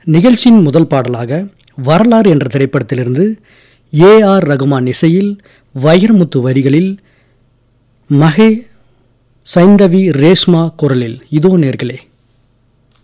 நிகழ்ச்சியின் முதல் பாடலாக வரலாறு என்ற திரைப்படத்திலிருந்து ஏஆர் ரகுமான் இசையில் வைரமுத்து வரிகளில் மகே சைந்தவி ரேஷ்மா குரலில் இதோ நேர்களே.